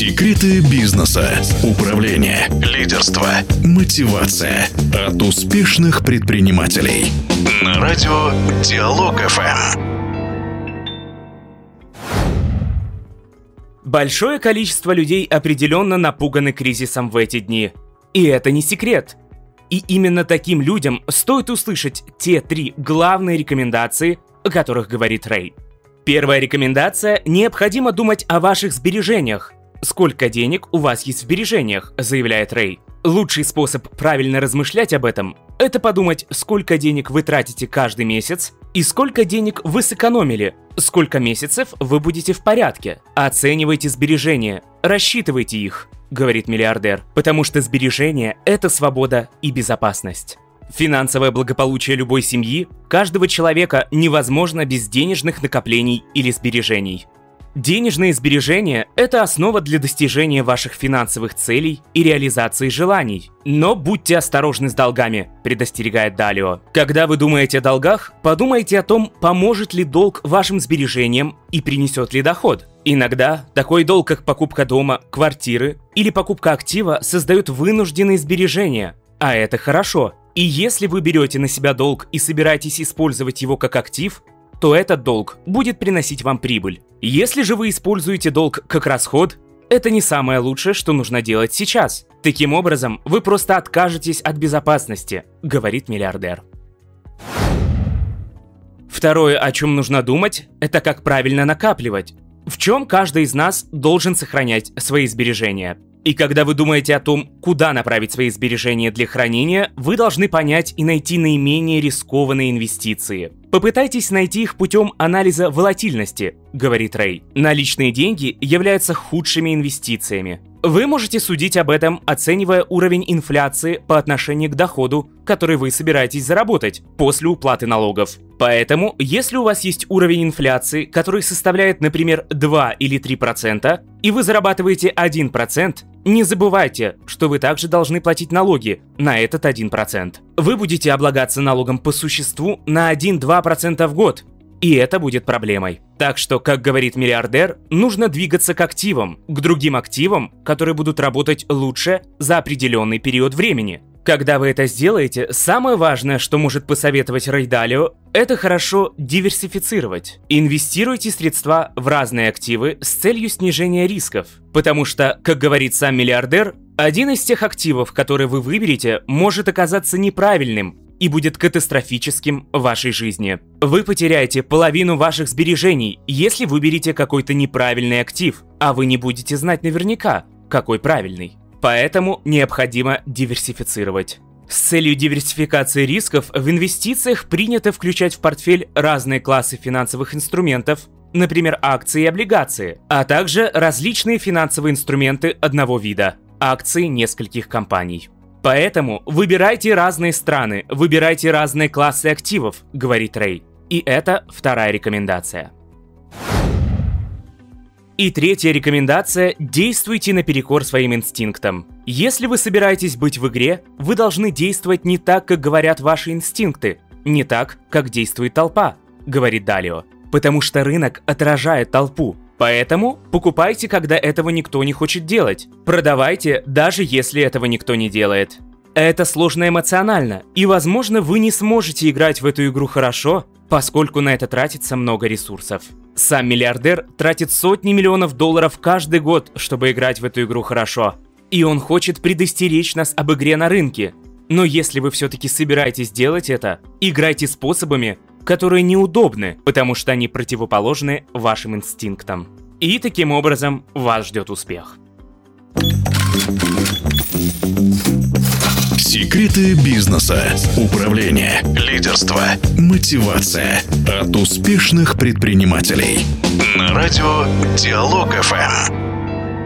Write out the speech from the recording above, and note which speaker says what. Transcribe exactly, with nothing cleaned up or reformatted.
Speaker 1: Секреты бизнеса, управления, лидерства, мотивация от успешных предпринимателей. На радио Диалог эф эм.
Speaker 2: Большое количество людей определенно напуганы кризисом в эти дни. И это не секрет. И именно таким людям стоит услышать те три главные рекомендации, о которых говорит Рэй. Первая рекомендация – необходимо думать о ваших сбережениях. Сколько денег у вас есть в сбережениях, заявляет Рэй. Лучший способ правильно размышлять об этом – это подумать, сколько денег вы тратите каждый месяц и сколько денег вы сэкономили, сколько месяцев вы будете в порядке. Оценивайте сбережения, рассчитывайте их, говорит миллиардер, потому что сбережения – это свобода и безопасность. Финансовое благополучие любой семьи, каждого человека невозможно без денежных накоплений или сбережений. Денежные сбережения – это основа для достижения ваших финансовых целей и реализации желаний. Но будьте осторожны с долгами, предостерегает Далио. Когда вы думаете о долгах, подумайте о том, поможет ли долг вашим сбережениям и принесет ли доход. Иногда такой долг, как покупка дома, квартиры или покупка актива, создает вынужденные сбережения. А это хорошо. И если вы берете на себя долг и собираетесь использовать его как актив, то этот долг будет приносить вам прибыль. Если же вы используете долг как расход, это не самое лучшее, что нужно делать сейчас. Таким образом, вы просто откажетесь от безопасности, говорит миллиардер. Второе, о чем нужно думать, это как правильно накапливать. В чем каждый из нас должен сохранять свои сбережения. И когда вы думаете о том, куда направить свои сбережения для хранения, вы должны понять и найти наименее рискованные инвестиции. Попытайтесь найти их путем анализа волатильности, говорит Рэй. Наличные деньги являются худшими инвестициями. Вы можете судить об этом, оценивая уровень инфляции по отношению к доходу, который вы собираетесь заработать после уплаты налогов. Поэтому, если у вас есть уровень инфляции, который составляет, например, два или три процента, и вы зарабатываете один процент, не забывайте, что вы также должны платить налоги на этот один процент. Вы будете облагаться налогом по существу на один-два процента в год, и это будет проблемой. Так что, как говорит миллиардер, нужно двигаться к активам, к другим активам, которые будут работать лучше за определенный период времени. Когда вы это сделаете, самое важное, что может посоветовать Рэй Далио, это хорошо диверсифицировать. Инвестируйте средства в разные активы с целью снижения рисков. Потому что, как говорит сам миллиардер, один из тех активов, которые вы выберете, может оказаться неправильным и будет катастрофическим в вашей жизни. Вы потеряете половину ваших сбережений, если выберете какой-то неправильный актив, а вы не будете знать наверняка, какой правильный. Поэтому необходимо диверсифицировать. С целью диверсификации рисков в инвестициях принято включать в портфель разные классы финансовых инструментов, например, акции и облигации, а также различные финансовые инструменты одного вида – акции нескольких компаний. Поэтому выбирайте разные страны, выбирайте разные классы активов, говорит Рэй. И это вторая рекомендация. И третья рекомендация – действуйте наперекор своим инстинктам. Если вы собираетесь быть в игре, вы должны действовать не так, как говорят ваши инстинкты, не так, как действует толпа, говорит Далио. Потому что рынок отражает толпу. Поэтому покупайте, когда этого никто не хочет делать. Продавайте, даже если этого никто не делает. Это сложно эмоционально, и, возможно, вы не сможете играть в эту игру хорошо, поскольку на это тратится много ресурсов. Сам миллиардер тратит сотни миллионов долларов каждый год, чтобы играть в эту игру хорошо. И он хочет предостеречь нас об игре на рынке. Но если вы все-таки собираетесь делать это, играйте способами, которые неудобны, потому что они противоположны вашим инстинктам. И таким образом вас ждет успех.
Speaker 1: Секреты бизнеса, управления, лидерства, мотивация от успешных предпринимателей. На радио Диалог эф эм.